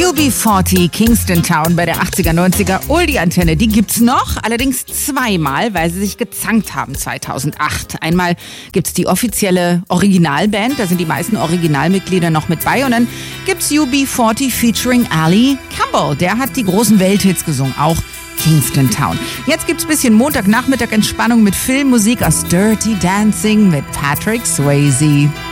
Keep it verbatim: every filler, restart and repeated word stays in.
U B vierzig Kingston Town bei der achtziger, neunziger Oldie-Antenne. Die gibt's noch, allerdings zweimal, weil sie sich gezankt haben zweitausendacht. Einmal gibt's die offizielle Originalband, da sind die meisten Originalmitglieder noch mit bei. Und dann gibt's U B vierzig featuring Ali Campbell. Der hat die großen Welthits gesungen, auch Kingston Town. Jetzt gibt's ein bisschen Montagnachmittag Entspannung mit Filmmusik aus Dirty Dancing mit Patrick Swayze.